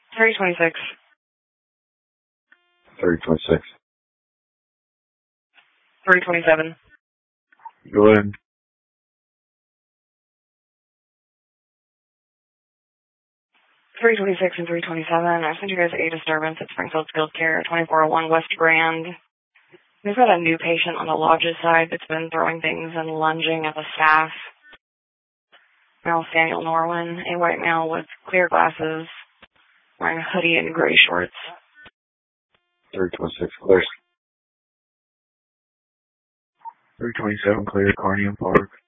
3026. 3026. 3027. Go ahead. 326 and 327. I sent you guys a disturbance at Springfield Skilled Care, 2401 West Grand. We've got a new patient on the lodge's side that's been throwing things and lunging at the staff. Male Samuel Norwin, a white male with clear glasses, wearing a hoodie and gray shorts. 326 clear. 327 clear, Carnium Park.